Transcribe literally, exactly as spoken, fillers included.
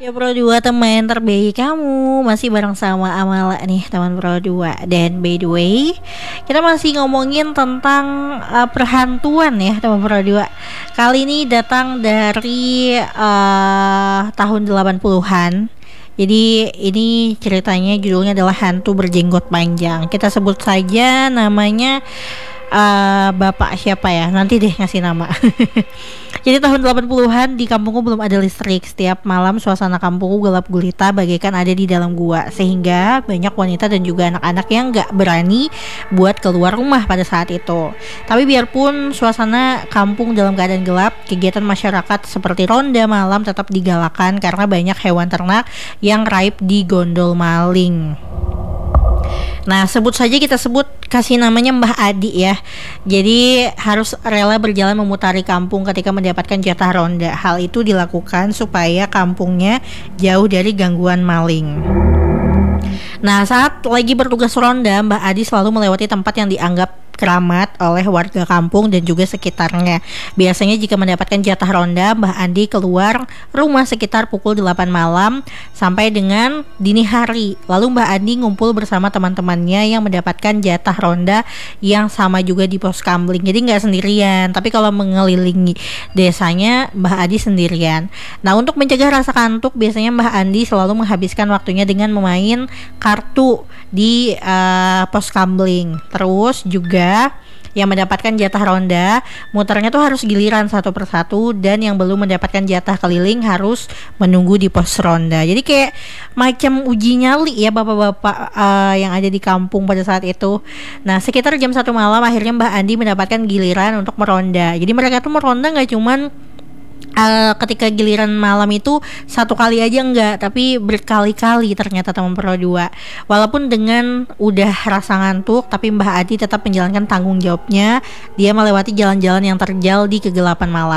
Ya Pro dua, teman terbaik kamu. Masih bareng sama Amala nih, teman Pro dua. Dan by the way, kita masih ngomongin tentang uh, perhantuan ya, teman Pro dua. Kali ini datang dari uh, tahun delapan puluhan. Jadi ini ceritanya judulnya adalah Hantu Berjenggot Panjang. Kita sebut saja namanya uh, Bapak siapa ya? Nanti deh ngasih nama. Jadi tahun delapan puluhan di kampungku belum ada listrik. Setiap malam suasana kampungku gelap gulita bagaikan ada di dalam gua. Sehingga banyak wanita dan juga anak-anak yang gak berani buat keluar rumah pada saat itu. Tapi biarpun suasana kampung dalam keadaan gelap, kegiatan masyarakat seperti ronda malam tetap digalakan karena banyak hewan ternak yang raib di gondol maling. Nah, sebut saja kita sebut kasih namanya Mbah Adi ya. Jadi harus rela berjalan memutari kampung ketika mendapatkan jatah ronda. Hal itu dilakukan supaya kampungnya jauh dari gangguan maling. Nah, saat lagi bertugas ronda, Mbah Adi selalu melewati tempat yang dianggap keramat oleh warga kampung dan juga sekitarnya. Biasanya jika mendapatkan jatah ronda, Mbah Adi keluar rumah sekitar pukul delapan malam sampai dengan dini hari. Lalu Mbah Adi ngumpul bersama teman-temannya yang mendapatkan jatah ronda yang sama juga di pos kamling. Jadi nggak sendirian, tapi kalau mengelilingi desanya Mbah Adi sendirian. Nah, untuk mencegah rasa kantuk, biasanya Mbah Adi selalu menghabiskan waktunya dengan memain kartu di uh, pos kamling. Terus juga yang mendapatkan jatah ronda, muternya tuh harus giliran satu persatu, dan yang belum mendapatkan jatah keliling harus menunggu di pos ronda. Jadi kayak macam uji nyali ya bapak-bapak uh, yang ada di kampung pada saat itu. Nah, sekitar jam satu malam akhirnya Mbah Andi mendapatkan giliran untuk meronda. Jadi mereka tuh meronda nggak cuman Uh, ketika giliran malam itu satu kali aja enggak, tapi berkali-kali ternyata teman Pro dua. Walaupun dengan udah rasa ngantuk, tapi Mbah Adi tetap menjalankan tanggung jawabnya. Dia melewati jalan-jalan yang terjal di kegelapan malam.